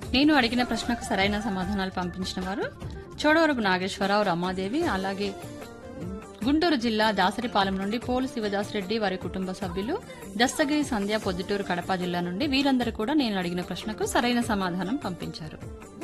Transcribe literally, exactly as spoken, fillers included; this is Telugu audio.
నేను అడిగిన ప్రశ్నకు సరైన సమాధానాలు పంపించిన వారు చోడవరపు నాగేశ్వరరావు, రమాదేవి, అలాగే గుంటూరు జిల్లా దాసరిపాలెం నుండి పోలు శివదాస్ రెడ్డి, వారి కుటుంబ సభ్యులు, దస్తగిరి సంధ్య, పొద్దుటూరు కడప జిల్లా నుండి వీరందరూ కూడా నేను అడిగిన ప్రశ్నకు సరైన సమాధానం పంపించారు.